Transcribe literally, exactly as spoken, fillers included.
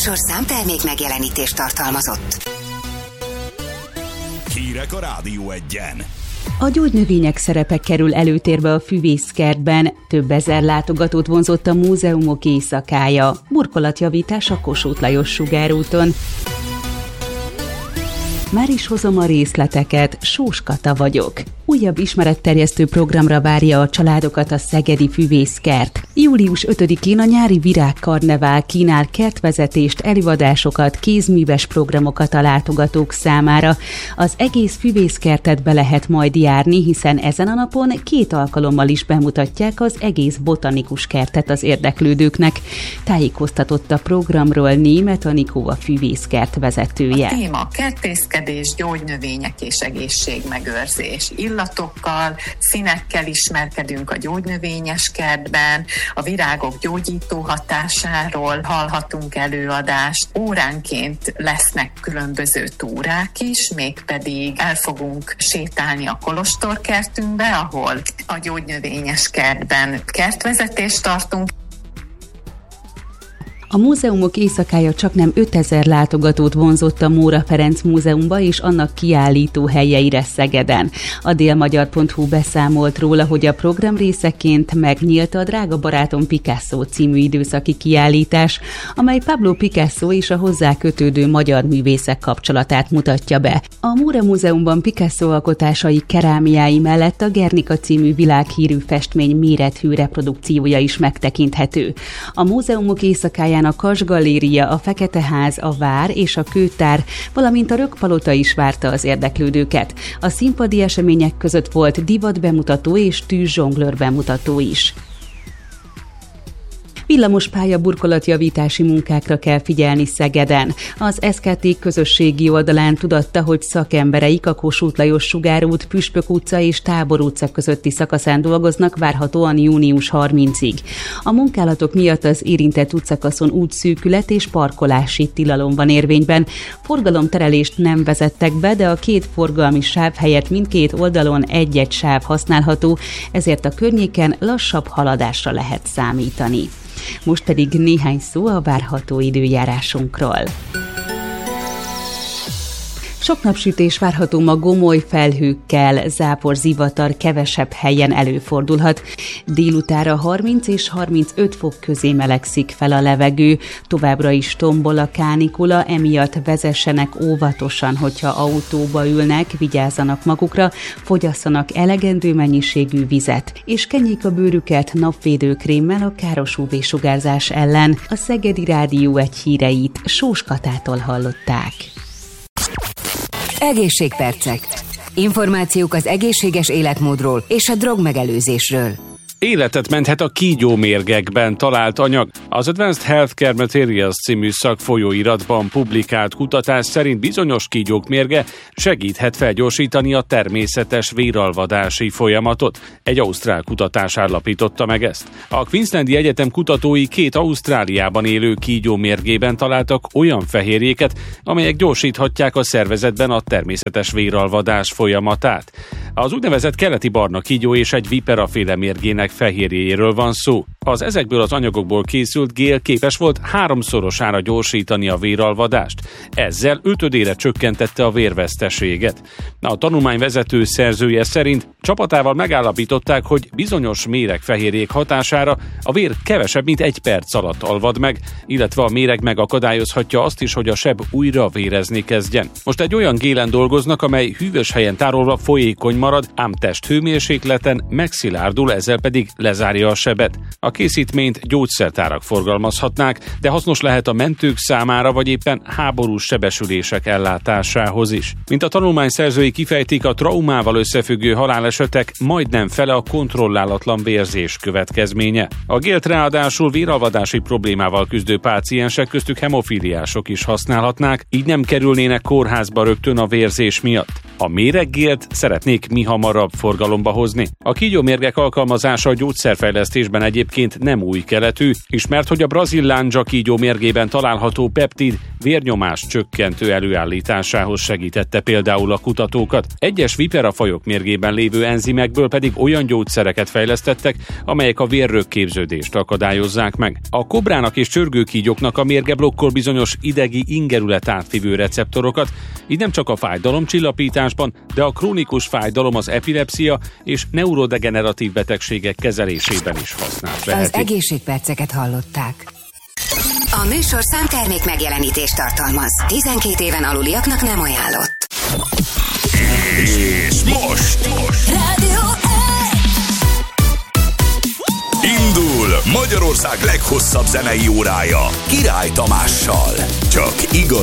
műsor számtermék megjelenítést tartalmazott. Hírek a Rádió Egyen. A gyógynövények szerepe kerül előtérbe a füvészkertben. Több ezer látogatót vonzott a múzeumok éjszakája. Burkolatjavítás a Kossuth Lajos sugárúton. Már is hozom a részleteket, Sós Kata vagyok. Újabb ismeretterjesztő programra várja a családokat a szegedi füvészkert. július ötödikén a nyári virágkarnevál kínál kertvezetést, előadásokat, kézműves programokat a látogatók számára. Az egész füvészkertet be lehet majd járni, hiszen ezen a napon két alkalommal is bemutatják az egész botanikus kertet az érdeklődőknek. Tájékoztatott a programról Németh Anikó, a füvészkert vezetője. A téma kertészkedés, gyógynövények és egészségmegőrzés. Illatokkal, színekkel ismerkedünk a gyógynövényes kertben, a virágok gyógyító hatásáról hallhatunk előadást. Óránként lesznek különböző túrák is, mégpedig el fogunk sétálni a kolostorkertünkbe, ahol a gyógynövényes kertben kertvezetést tartunk. A múzeumok éjszakája csaknem ötezer látogatót vonzott a Móra Ferenc Múzeumba és annak kiállító helyeire Szegeden. A délmagyar pont hu beszámolt róla, hogy a program részeként megnyílt a Drága barátom Picasso című időszaki kiállítás, amely Pablo Picasso és a hozzá kötődő magyar művészek kapcsolatát mutatja be. A Móra Múzeumban Picasso alkotásai, kerámiái mellett a Guernica című világhírű festmény mérethű reprodukciója is megtekinthető. A múzeumok éjszakáján a Kas Galéria, a Fekete Ház, a Vár és a Kőtár, valamint a Rökkpalota is várta az érdeklődőket. A színpadi események között volt divat bemutató és tűz zsonglőr bemutató is. Villamospálya burkolatjavítási munkákra kell figyelni Szegeden. Az es ká té közösségi oldalán tudatta, hogy szakembereik a Kossuth Lajos sugárút, Püspök utca és Tábor utca közötti szakaszán dolgoznak várhatóan június harmincadikáig. A munkálatok miatt az érintett utcakaszon útszűkület és parkolási tilalom van érvényben. Forgalomterelést nem vezettek be, de a két forgalmi sáv helyett mindkét oldalon egy-egy sáv használható, ezért a környéken lassabb haladásra lehet számítani. Most pedig néhány szó a várható időjárásunkról. Sok napsütés várható ma gomoly felhőkkel, zápor, zivatar kevesebb helyen előfordulhat. Délutára harminc és harmincöt fok közé melegszik fel a levegő, továbbra is tombol a kánikula, emiatt vezessenek óvatosan, hogyha autóba ülnek, vigyázzanak magukra, fogyasszanak elegendő mennyiségű vizet, és kenjék a bőrüket napvédőkrémmel a káros ú vé-sugárzás ellen. A Szegedi Rádió Egy híreit Sós Katától hallották. Egészségpercek. Információk az egészséges életmódról és a drogmegelőzésről. Életet menthet a kígyómérgekben talált anyag. Az Advanced Healthcare Materials című szakfolyóiratban publikált kutatás szerint bizonyos kígyók mérge segíthet felgyorsítani a természetes véralvadási folyamatot. Egy ausztrál kutatás állapította meg ezt. A Queenslandi Egyetem kutatói két Ausztráliában élő kígyó mérgében találtak olyan fehérjéket, amelyek gyorsíthatják a szervezetben a természetes véralvadás folyamatát. Az úgynevezett keleti barna kígyó és egy viperaféle mérgének fehérjéjéről van szó. Az ezekből az anyagokból készült gél képes volt háromszorosára gyorsítani a véralvadást. Ezzel ötödére csökkentette a vérveszteséget. A tanulmány vezető szerzője szerint csapatával megállapították, hogy bizonyos méregfehérjék hatására a vér kevesebb, mint egy perc alatt alvad meg, illetve a méreg megakadályozhatja azt is, hogy a seb újra vérezni kezdjen. Most egy olyan gélen dolgoznak, amely hűvös helyen tárolva folyékony marad, ám testhőmérsékleten megszilárdul, ezzel pedig lezárja a sebet. A készítményt gyógyszertárak forgalmazhatnák, de hasznos lehet a mentők számára, vagy éppen háborús sebesülések ellátásához is. Mint a tanulmány szerzői kifejtik, a traumával összefüggő halálesetek majdnem fele a kontrollálatlan vérzés következménye. A gélt ráadásul véralvadási problémával küzdő páciensek, köztük hemofíliások is használhatnák, így nem kerülnének kórházba rögtön a vérzés miatt. A méreggélt szeretnék mihamarabb forgalomba hozni. A kígyómérgek alkalmazása a gyógyszerfejlesztésben egyébként nem új keletű, ismert, hogy a brazil lándzsa kígyómérgében található peptid vérnyomás csökkentő előállításához segítette például a kutatókat. Egyes viperafajok mérgében lévő enzimekből pedig olyan gyógyszereket fejlesztettek, amelyek a vérrögképződést akadályozzák meg. A kobrának és csörgőkígyóknak a mérge blokkol bizonyos idegi ingerület átvivő receptorokat, így nem csak a fájdalomcsillapításban, de a krónikus fájdalom, az epilepszia és neurodegeneratív betegségek kezelésében is használt lehetik. Az egészségperceket hallották. A műsorszám termék megjelenítést tartalmaz. tizenkét éven aluliaknak nem ajánlott. És most, most. Rádió Indul Magyarország leghosszabb zenei órája Király Tamással. Csak igazi